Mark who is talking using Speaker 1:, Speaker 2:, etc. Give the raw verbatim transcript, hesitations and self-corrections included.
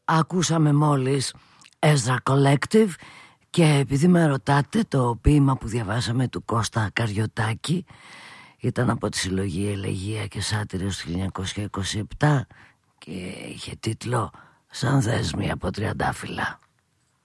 Speaker 1: Ακούσαμε μόλις Ezra Collective και επειδή με ρωτάτε, το ποίημα που διαβάσαμε του Κώστα Καριωτάκη ήταν από τη συλλογή Ελεγεία και Σάτυρες του χίλια εννιακόσια είκοσι επτά και είχε τίτλο «Σαν δέσμοι από τριαντάφυλλα».